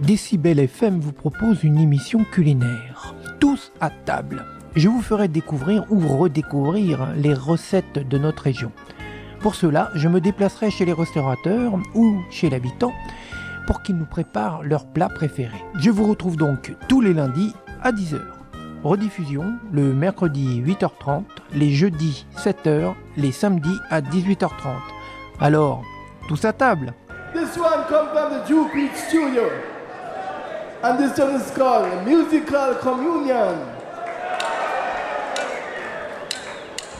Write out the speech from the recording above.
Décibel FM vous propose une émission culinaire. Tous à table. Je vous ferai découvrir ou redécouvrir les recettes de notre région. Pour cela, je me déplacerai chez les restaurateurs ou chez l'habitant pour qu'ils nous préparent leurs plats préférés. Je vous retrouve donc tous les lundis à 10h. Rediffusion le mercredi 8h30, les jeudis 7h, les samedis à 18h30. Alors, tous à table. This one comes from the Juke Beat Studio. And this one is called Musical Communion.